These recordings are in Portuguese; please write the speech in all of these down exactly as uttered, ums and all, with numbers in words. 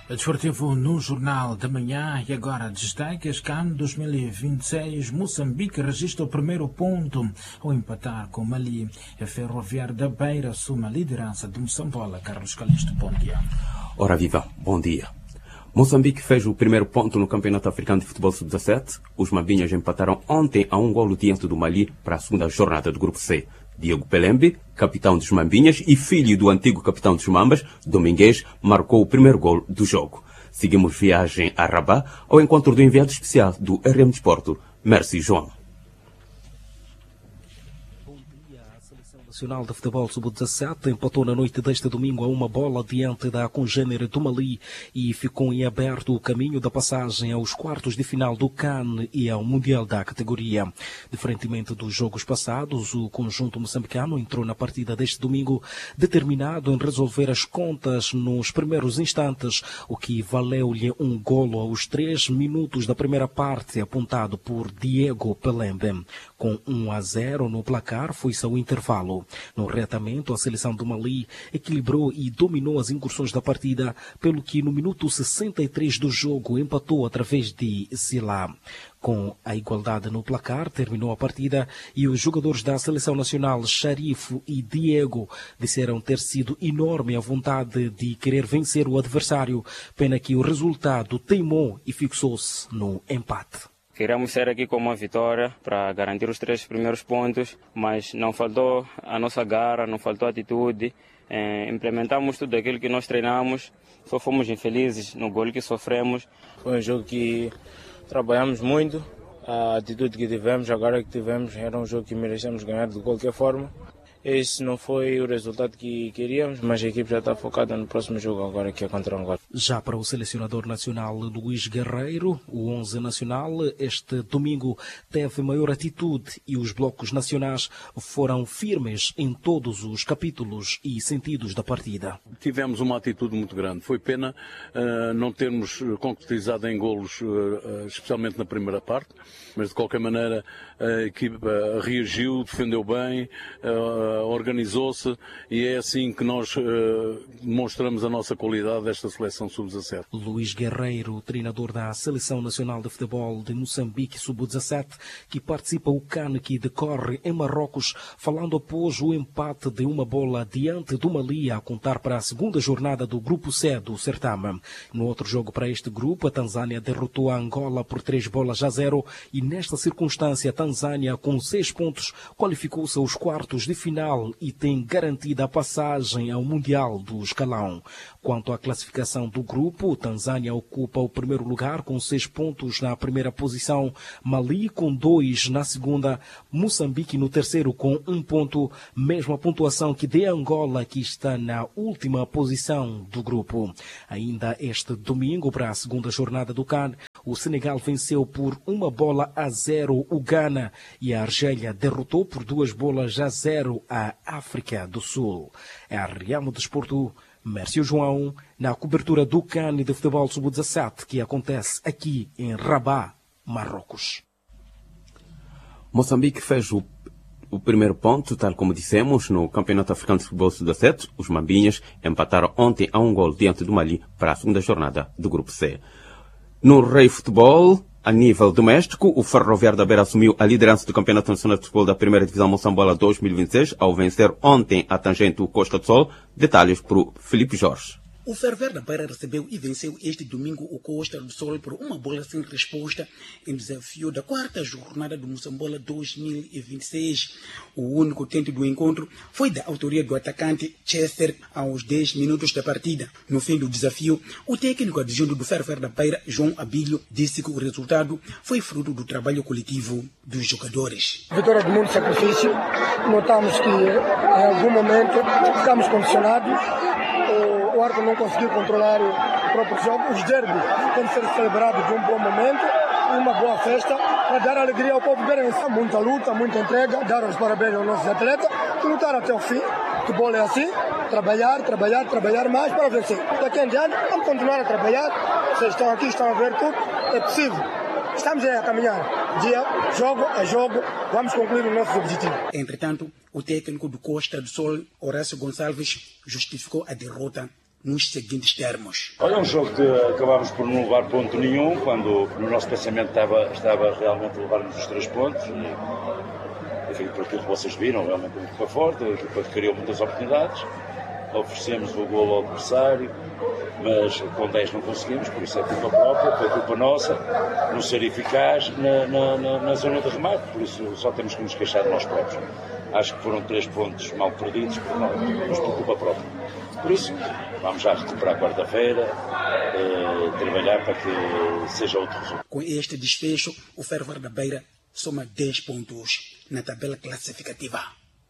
Desportivo no Jornal da Manhã e agora destaque: CAN dois mil e vinte e seis, Moçambique registra o primeiro ponto ao empatar com Mali. A Ferroviária da Beira assume a liderança de Moçambola. Carlos Calixto, bom dia. Ora viva, bom dia. Moçambique fez o primeiro ponto no Campeonato Africano de Futebol sub dezassete. Os Mambinhas empataram ontem a um golo diante do Mali para a segunda jornada do Grupo C. Diego Pelembe, capitão dos Mambinhas e filho do antigo capitão dos Mambas, Domingues, marcou o primeiro golo do jogo. Seguimos viagem a Rabat ao encontro do enviado especial do R M Desporto, Merci João. A Nacional de Futebol sub dezassete empatou na noite deste domingo a uma bola diante da congênere do Mali e ficou em aberto o caminho da passagem aos quartos de final do CAN e ao Mundial da categoria. Diferentemente dos jogos passados, o conjunto moçambicano entrou na partida deste domingo determinado em resolver as contas nos primeiros instantes, o que valeu-lhe um golo aos três minutos da primeira parte, apontado por Diego Pelembe. Com um a zero no placar, foi-se ao intervalo. No reatamento, a seleção do Mali equilibrou e dominou as incursões da partida, pelo que no minuto sessenta e três do jogo empatou através de Zilá. Com a igualdade no placar, terminou a partida e os jogadores da Seleção Nacional, Sharifo e Diego, disseram ter sido enorme a vontade de querer vencer o adversário, pena que o resultado teimou e fixou-se no empate. Queríamos sair aqui com uma vitória para garantir os três primeiros pontos, mas não faltou a nossa garra, não faltou atitude. É, implementamos tudo aquilo que nós treinamos, só fomos infelizes no gol que sofremos. Foi um jogo que trabalhamos muito, a atitude que tivemos, agora que tivemos, era um jogo que merecemos ganhar de qualquer forma. Esse não foi o resultado que queríamos, mas a equipe já está focada no próximo jogo agora, que é contra o Angola. Já para o selecionador nacional Luís Guerreiro, o onze nacional este domingo teve maior atitude e os blocos nacionais foram firmes em todos os capítulos e sentidos da partida. Tivemos uma atitude muito grande. Foi pena uh, não termos concretizado em golos, uh, especialmente na primeira parte, mas de qualquer maneira a equipa reagiu, defendeu bem, uh, organizou-se e é assim que nós uh, demonstramos a nossa qualidade desta seleção sub dezassete. Luís Guerreiro, treinador da Seleção Nacional de Futebol de Moçambique sub dezassete, que participa o CAN que decorre em Marrocos, falando após o empate de uma bola diante do Mali a contar para a segunda jornada do Grupo C do certame. No outro jogo para este grupo, a Tanzânia derrotou a Angola por três bolas a zero e nesta circunstância a Tanzânia, com seis pontos, qualificou-se aos quartos de final e tem garantida a passagem ao Mundial do Escalão. Quanto à classificação do grupo, Tanzânia ocupa o primeiro lugar com seis pontos na primeira posição, Mali com dois na segunda, Moçambique no terceiro com um ponto, mesma pontuação que de Angola, que está na última posição do grupo. Ainda este domingo, para a segunda jornada do CAN, o Senegal venceu por uma bola a zero o Ghana e a Argélia derrotou por duas bolas a zero a África do Sul. É a Real Desporto, Mércio João, na cobertura do CAN de Futebol sub dezassete, que acontece aqui em Rabat, Marrocos. Moçambique fez o, o primeiro ponto, tal como dissemos, no Campeonato Africano de Futebol sub dezassete. Os Mambinhas empataram ontem a um gol diante do Mali para a segunda jornada do Grupo C. No Rei Futebol, a nível doméstico, o Ferroviário da Beira assumiu a liderança do Campeonato Nacional de Futebol da Primeira Divisão Moçambola dois mil e vinte e seis, ao vencer ontem a Tangente o Costa do Sol. Detalhes para o Felipe Jorge. O Ferroviário da Beira recebeu e venceu este domingo o Costa do Sol por uma bola sem resposta em desafio da quarta jornada do Moçambola dois mil e vinte e seis. O único tento do encontro foi da autoria do atacante Chester aos dez minutos da partida. No fim do desafio, o técnico adjunto do Ferroviário da Beira, João Abílio, disse que o resultado foi fruto do trabalho coletivo dos jogadores. Vitória de muito sacrifício. Notamos que em algum momento ficamos condicionados. O árbitro não conseguiu controlar o próprio jogo. Os derbys têm que ser celebrados de um bom momento, uma boa festa, para dar alegria ao povo beirense. Muita luta, muita entrega, dar os parabéns aos nossos atletas, que lutaram até o fim. O futebol é assim, trabalhar, trabalhar, trabalhar mais para vencer. Daqui em diante, vamos continuar a trabalhar. Vocês estão aqui, estão a ver tudo, é possível. Estamos aí a caminhar, dia, jogo a jogo, vamos concluir o nosso objetivo. Entretanto, o técnico do Costa do Sol, Horácio Gonçalves, justificou a derrota nos seguintes termos. Olha, é um jogo que acabámos por não levar ponto nenhum, quando no nosso pensamento estava, estava realmente a levarmos os três pontos. E, enfim, por aquilo que vocês viram, realmente uma equipa forte, uma equipa que criou muitas oportunidades. Oferecemos o golo ao adversário, mas com dez não conseguimos, por isso é culpa própria, foi culpa nossa, não ser eficaz na, na, na, na zona de remate, por isso só temos que nos queixar de nós próprios. Acho que foram três pontos mal perdidos, por, mal, mas por culpa própria. Por isso, vamos já recuperar quarta-feira, eh, trabalhar para que seja outro resultado. Com este desfecho, o Ferroviário da Beira soma dez pontos na tabela classificativa.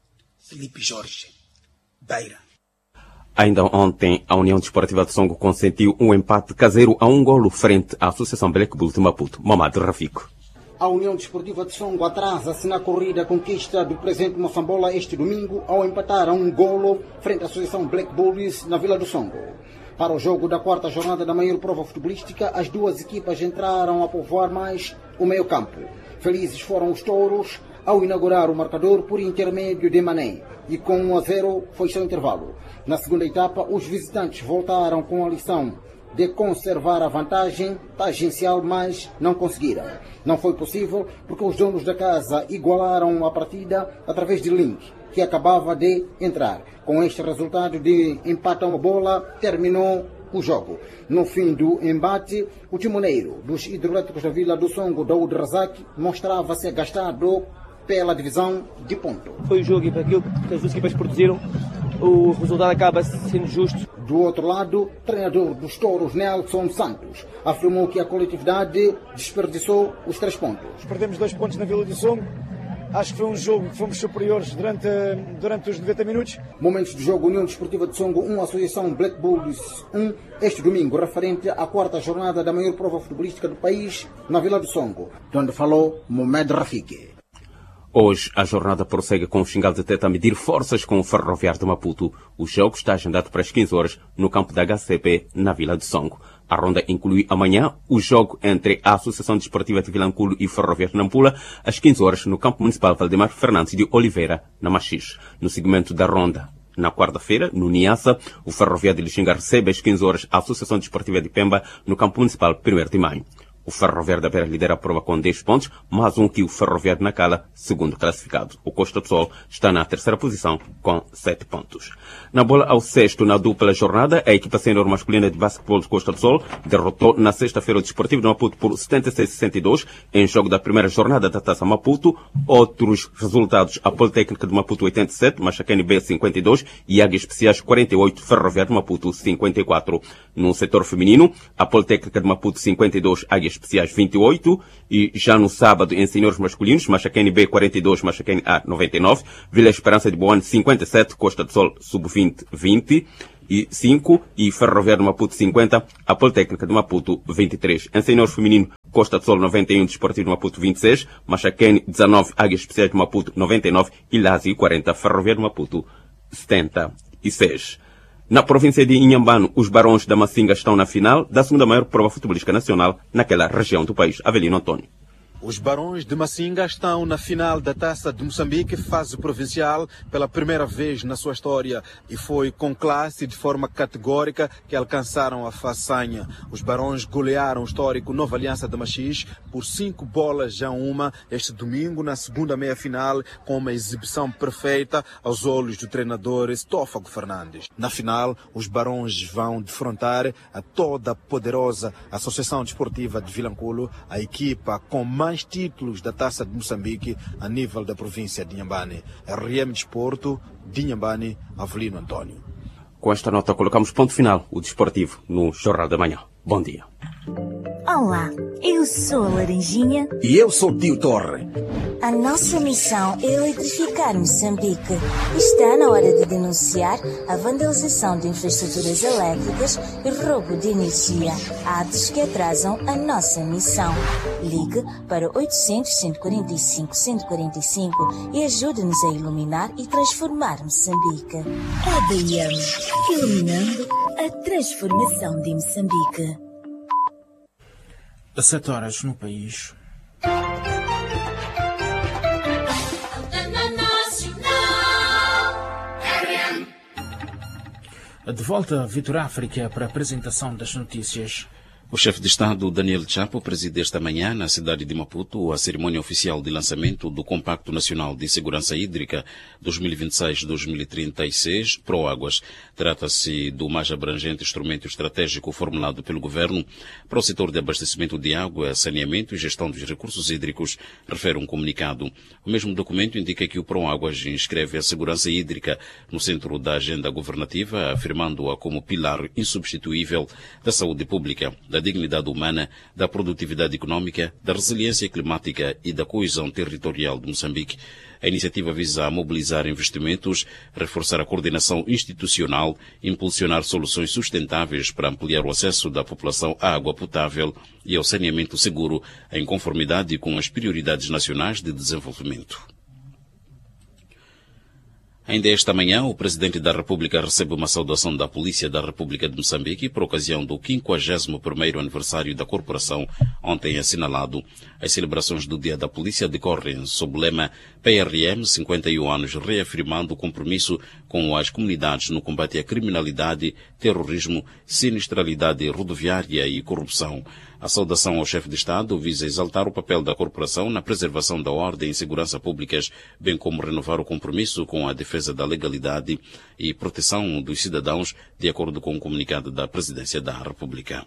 Felipe Jorge, Beira. Ainda ontem, a União Desportiva de Songo consentiu um empate caseiro a um golo frente à Associação Black Bulls de Maputo. Mamad Rafico. A União Desportiva de Songo atrasa-se na corrida conquista do presente Moçambola este domingo ao empatar a um golo frente à Associação Black Bulls na Vila do Songo. Para o jogo da quarta jornada da maior prova futebolística, as duas equipas entraram a povoar mais o meio-campo. Felizes foram os touros ao inaugurar o marcador por intermédio de Mané, e com um a zero foi seu intervalo. Na segunda etapa, os visitantes voltaram com a lição de conservar a vantagem tangencial, mas não conseguiram. Não foi possível porque os donos da casa igualaram a partida através de Link, que acabava de entrar. Com este resultado de empate a uma bola, terminou o jogo. No fim do embate, o timoneiro dos hidroelétricos da Vila do Songo, Daoud Razak, mostrava-se agastado pela divisão de ponto. Foi o jogo e para aquilo que as duas equipas produziram, o resultado acaba sendo justo. Do outro lado, o treinador dos touros, Nelson Santos, afirmou que a coletividade desperdiçou os três pontos. Perdemos dois pontos na Vila do Songo. Acho que foi um jogo que fomos superiores durante, durante os noventa minutos. Momentos de jogo: União Desportiva de Songo um, Associação Black Bulls um, este domingo, referente à quarta jornada da maior prova futebolística do país, na Vila do Songo, onde falou Mohamed Rafiki. Hoje, a jornada prossegue com o Xingal de Teta a medir forças com o Ferroviário de Maputo. O jogo está agendado para as quinze horas no campo da H C P, na Vila de Songo. A ronda inclui amanhã o jogo entre a Associação Desportiva de Vilanculo e o Ferroviário de Nampula, às quinze horas no campo municipal Valdemar Fernandes de Oliveira, na Machis. No segmento da ronda, na quarta-feira, no Niassa, o Ferroviário de Lixinga recebe às quinze horas a Associação Desportiva de Pemba, no campo municipal primeiro de maio. O Ferroviário da Beira lidera a prova com dez pontos, mais um que o Ferroviário de Nacala, segundo classificado. O Costa do Sol está na terceira posição com sete pontos. Na bola ao sexto, na dupla jornada, a equipa sênior masculina de basquetebol de Costa do Sol derrotou na sexta-feira o Desportivo de Maputo por setenta e seis a sessenta e dois em jogo da primeira jornada da Taça Maputo. Outros resultados: a Politécnica de Maputo oitenta e sete, Machacane B cinquenta e dois e Águias Especiais quarenta e oito, Ferroviário de Maputo cinquenta e quatro. No setor feminino, a Politécnica de Maputo cinquenta e dois, Águias Especiais vinte e oito, e já no sábado, em senhores masculinos, Machacane B quarenta e dois, Machacane A noventa e nove, Vila Esperança de Boane cinquenta e sete, Costa do Sol sub vinte vinte e cinco e Ferroviário de Maputo cinquenta, a Politécnica de Maputo vinte e três. Em senhores feminino, Costa do Sol noventa e um, Desportivo de Maputo vinte e seis, Machacane dezanove, Águias Especiais de Maputo noventa e nove e Lázio quarenta, Ferroviário de Maputo setenta e seis. Na província de Inhambane, os Barões da Massinga estão na final da segunda maior prova futebolística nacional naquela região do país. Avelino Antônio. Os Barões de Massinga estão na final da Taça de Moçambique, fase provincial, pela primeira vez na sua história. E foi com classe e de forma categórica que alcançaram a façanha. Os Barões golearam o histórico Nova Aliança de Machis por cinco bolas a uma este domingo, na segunda meia-final, com uma exibição perfeita aos olhos do treinador Estófago Fernandes. Na final, os Barões vão defrontar a toda a poderosa Associação Desportiva de Vilanculo, a equipa com mais mais títulos da Taça de Moçambique a nível da província de Inhambane. R M Desporto, de Inhambane, Avelino Antônio. Com esta nota colocamos ponto final, o desportivo, no Jornal da Manhã. Bom dia. Olá, eu sou a Laranjinha. E eu sou o Tio Torre. A nossa missão é eletrificar Moçambique. Está na hora de denunciar a vandalização de infraestruturas elétricas e roubo de energia, atos que atrasam a nossa missão. Ligue para oitocentos, cento e quarenta e cinco, cento e quarenta e cinco e ajude-nos a iluminar e transformar Moçambique. A D I M, iluminando a transformação de Moçambique. A sete horas no país. De volta a Vitor África para a apresentação das notícias. O chefe de Estado, Daniel Chapo, preside esta manhã, na cidade de Maputo, a cerimônia oficial de lançamento do Compacto Nacional de Segurança Hídrica dois mil e vinte e seis a dois mil e trinta e seis, Proáguas. Trata-se do mais abrangente instrumento estratégico formulado pelo Governo para o setor de abastecimento de água, saneamento e gestão dos recursos hídricos, refere um comunicado. O mesmo documento indica que o Proáguas inscreve a segurança hídrica no centro da agenda governativa, afirmando-a como pilar insubstituível da saúde pública, da dignidade humana, da produtividade econômica, da resiliência climática e da coesão territorial de Moçambique. A iniciativa visa mobilizar investimentos, reforçar a coordenação institucional, impulsionar soluções sustentáveis para ampliar o acesso da população à água potável e ao saneamento seguro, em conformidade com as prioridades nacionais de desenvolvimento. Ainda esta manhã, o Presidente da República recebe uma saudação da Polícia da República de Moçambique por ocasião do quinquagésimo primeiro aniversário da corporação, ontem assinalado. As celebrações do Dia da Polícia decorrem sob o lema P R M cinquenta e um anos, reafirmando o compromisso com as comunidades no combate à criminalidade, terrorismo, sinistralidade rodoviária e corrupção. A saudação ao chefe de Estado visa exaltar o papel da corporação na preservação da ordem e segurança públicas, bem como renovar o compromisso com a defesa da legalidade e proteção dos cidadãos, de acordo com o comunicado da Presidência da República.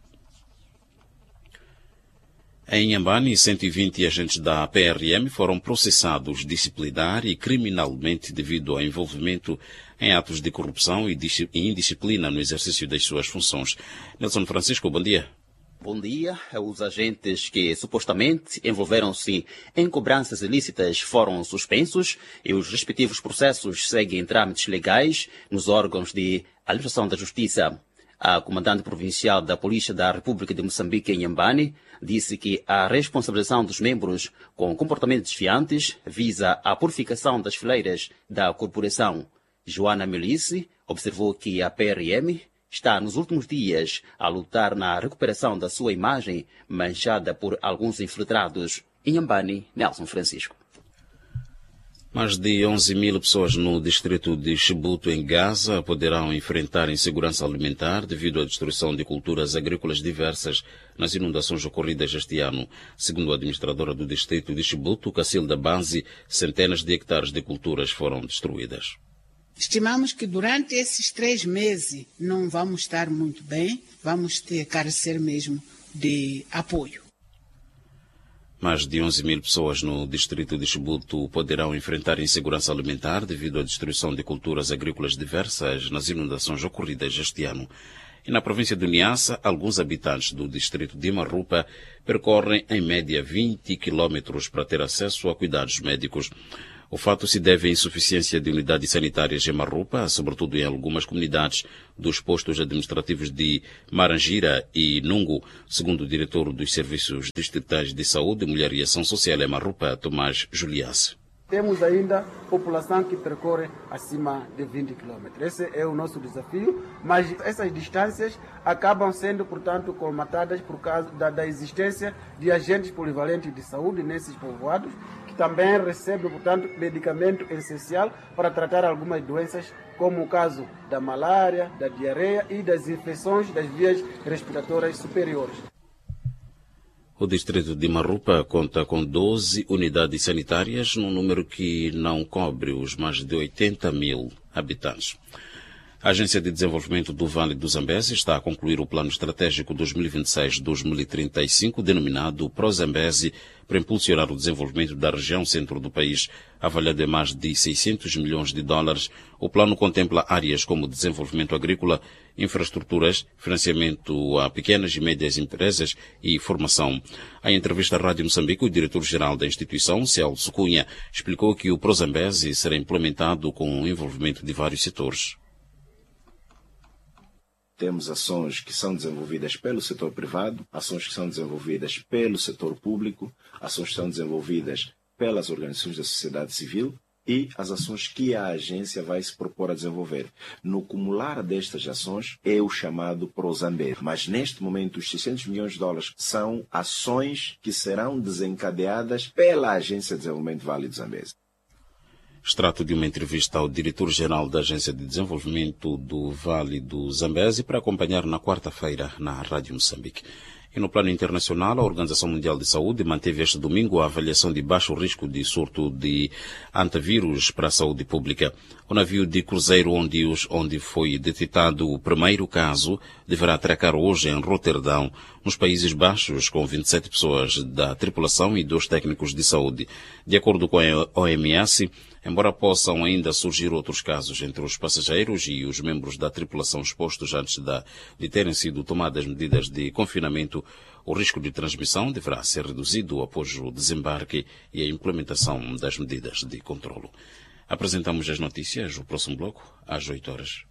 Em Inhambane, cento e vinte agentes da P R M foram processados disciplinar e criminalmente devido ao envolvimento em atos de corrupção e indisciplina no exercício das suas funções. Nelson Francisco, bom dia. Bom dia. Os agentes que supostamente envolveram-se em cobranças ilícitas foram suspensos e os respectivos processos seguem em trâmites legais nos órgãos de administração da Justiça. A comandante provincial da Polícia da República de Moçambique, em Inhambane, disse que a responsabilização dos membros com comportamentos desfiantes visa a purificação das fileiras da corporação. Joana Melice observou que a P R M está nos últimos dias a lutar na recuperação da sua imagem manchada por alguns infiltrados. Inhambane, Nelson Francisco. Mais de onze mil pessoas no distrito de Chibuto, em Gaza, poderão enfrentar insegurança alimentar devido à destruição de culturas agrícolas diversas nas inundações ocorridas este ano. Segundo a administradora do distrito de Chibuto, Cacilda Banzi, centenas de hectares de culturas foram destruídas. Estimamos que durante esses três meses não vamos estar muito bem, vamos ter carecer mesmo de apoio. Mais de onze mil pessoas no distrito de Chibuto poderão enfrentar insegurança alimentar devido à destruição de culturas agrícolas diversas nas inundações ocorridas este ano. E na província de Niassa, alguns habitantes do distrito de Marrupa percorrem em média vinte quilómetros para ter acesso a cuidados médicos. O fato se deve à insuficiência de unidades sanitárias em Marrupa, sobretudo em algumas comunidades dos postos administrativos de Marangira e Nungu, segundo o diretor dos Serviços Distritais de Saúde, Mulher e Ação Social em Marrupa, Tomás Juliace. Temos ainda população que percorre acima de vinte quilômetros. Esse é o nosso desafio, mas essas distâncias acabam sendo, portanto, colmatadas por causa da, da existência de agentes polivalentes de saúde nesses povoados, que também recebem, portanto, medicamento essencial para tratar algumas doenças, como o caso da malária, da diarreia e das infecções das vias respiratórias superiores. O distrito de Marrupa conta com doze unidades sanitárias, num número que não cobre os mais de oitenta mil habitantes. A Agência de Desenvolvimento do Vale do Zambeze está a concluir o Plano Estratégico dois mil e vinte e seis a dois mil e trinta e cinco, denominado Pro-Zambeze, para impulsionar o desenvolvimento da região centro do país, avaliado em mais de seiscentos milhões de dólares. O plano contempla áreas como desenvolvimento agrícola, infraestruturas, financiamento a pequenas e médias empresas e formação. Em entrevista à Rádio Moçambique, o diretor-geral da instituição, Celso Cunha, explicou que o Pro-Zambeze será implementado com o envolvimento de vários setores. Temos ações que são desenvolvidas pelo setor privado, ações que são desenvolvidas pelo setor público, ações que são desenvolvidas pelas organizações da sociedade civil e as ações que a agência vai se propor a desenvolver. No cumular destas ações é o chamado Pro-Zambeze. Mas neste momento os seiscentos milhões de dólares são ações que serão desencadeadas pela Agência de Desenvolvimento Vale do Zambeze. Extrato de uma entrevista ao diretor-geral da Agência de Desenvolvimento do Vale do Zambeze para acompanhar na quarta-feira na Rádio Moçambique. E no plano internacional, a Organização Mundial de Saúde manteve este domingo a avaliação de baixo risco de surto de antivírus para a saúde pública. O navio de cruzeiro onde, onde foi detectado o primeiro caso deverá atracar hoje em Roterdão, nos Países Baixos, com vinte e sete pessoas da tripulação e dois técnicos de saúde. De acordo com a O M S, embora possam ainda surgir outros casos entre os passageiros e os membros da tripulação expostos antes da, de terem sido tomadas medidas de confinamento, o risco de transmissão deverá ser reduzido após o desembarque e a implementação das medidas de controlo. Apresentamos as notícias, o próximo bloco, às oito horas.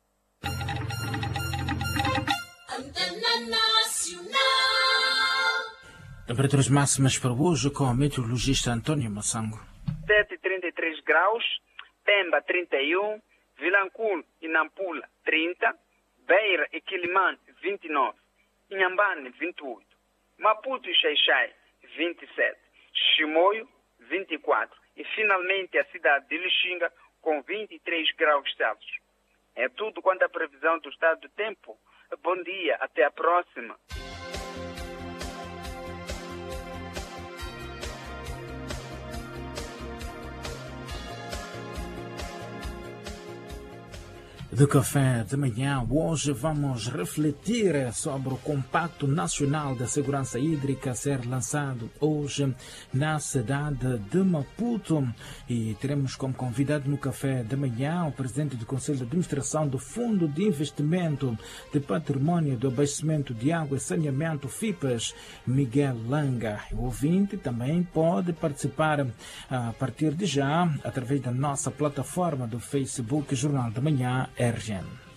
Temperaturas máximas para hoje com o meteorologista Antônio Massango. Tete, trinta e três graus, Pemba, trinta e um, Vilanculo e Nampula, trinta, Beira e Quilimane, vinte e nove, Inhambane, vinte e oito, Maputo e Xai-Xai, vinte e sete, Chimoio, vinte e quatro e finalmente a cidade de Lixinga com vinte e três graus Celsius. É tudo quanto à previsão do estado do tempo. Bom dia, até a próxima. Do Café de Manhã, hoje vamos refletir sobre o Compacto Nacional da Segurança Hídrica a ser lançado hoje na cidade de Maputo. E teremos como convidado no Café de Manhã o presidente do Conselho de Administração do Fundo de Investimento de Patrimônio do Abastecimento de Água e Saneamento, FIPAS, Miguel Langa. O ouvinte também pode participar a partir de já através da nossa plataforma do Facebook Jornal da Manhã R G N.